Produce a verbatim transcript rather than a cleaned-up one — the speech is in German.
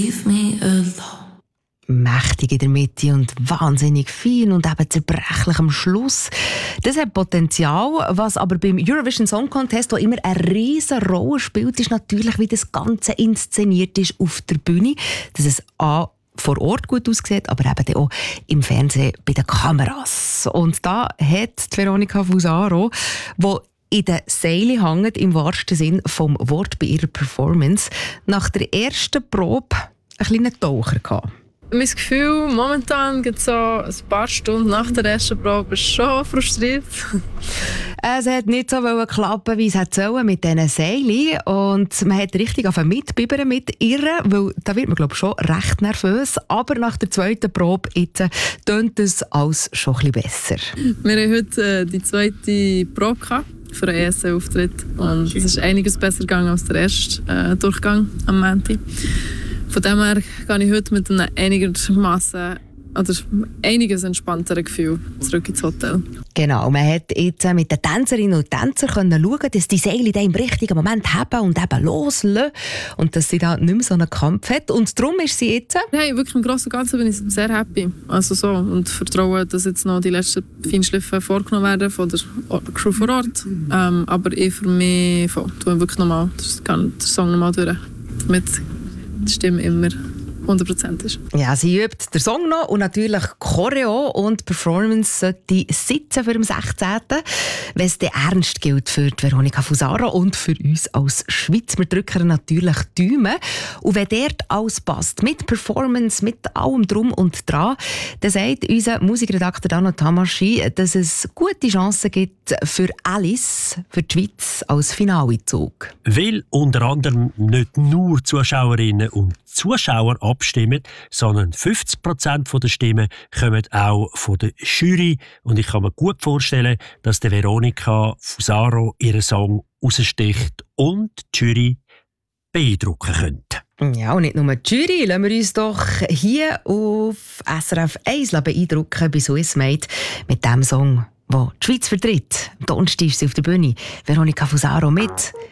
Leave me alone. Mächtig in der Mitte und wahnsinnig fein und eben zerbrechlich am Schluss. Das hat Potenzial, was aber beim Eurovision Song Contest, wo immer eine riesige Rolle spielt, ist natürlich, wie das Ganze inszeniert ist auf der Bühne. Dass es A vor Ort gut aussieht, aber eben auch im Fernsehen bei den Kameras. Und da hat Veronica Fusaro, die in den Seilen hängt, im wahrsten Sinn vom Wort bei ihrer Performance, nach der ersten Probe einen kleinen Taucher gehabt. Mein Gefühl momentan geht so ein paar Stunden nach der ersten Probe ist schon frustriert. Es hat nicht so klappen, wie es sollte mit diesen Seilen. Und man hat richtig mitbibbern mit ihr, weil da wird man glaube ich, schon recht nervös. Aber nach der zweiten Probe jetzt tönt es alles schon ein bisschen besser. Wir haben heute äh, die zweite Probe gehabt für einen E S C-Auftritt. Und es ist einiges besser gegangen als der erste äh, Durchgang am Montag. Von dem her gehe ich heute mit einem einigermaßen oder einiges entspannteren Gefühl zurück ins Hotel. Genau, man hat jetzt mit den Tänzerinnen und Tänzern können schauen, dass die Seile im richtigen Moment haben und eben loslassen und dass sie da nicht mehr so einen Kampf hat. Und darum ist sie jetzt... Hey, wirklich im Großen und Ganzen bin ich sehr happy. Also so, und vertraue, dass jetzt noch die letzten Feinschliffe vorgenommen werden von der Crew vor Ort. Ähm, aber ich für mich tue wirklich nochmal den Song nochmal durch, damit die Stimme immer hundert Prozent ist. Ja, sie übt den Song noch und natürlich Choreo und Performance sollte sitzen für den sechzehnten Wenn es ernst gilt für die Veronica Fusaro und für uns als Schweiz. Wir drücken natürlich die Daumen. Und wenn dort alles passt, mit Performance, mit allem Drum und Dran, dann sagt unser Musikredakteur Dano Tamaschi, dass es gute Chancen gibt für Alice, für die Schweiz als Finalezug. Weil unter anderem nicht nur Zuschauerinnen und Zuschauer abstimmen, sondern fünfzig Prozent der Stimmen kommen auch von der Jury. Und ich kann mir gut vorstellen, dass der Veronica Fusaro ihren Song raussticht und die Jury beeindrucken könnte. Ja, und nicht nur die Jury. Lassen wir uns doch hier auf S R F eins beeindrucken bei Swiss Made mit dem Song, der die Schweiz vertritt. Am Donnerstag ist sie auf der Bühne. Veronica Fusaro mit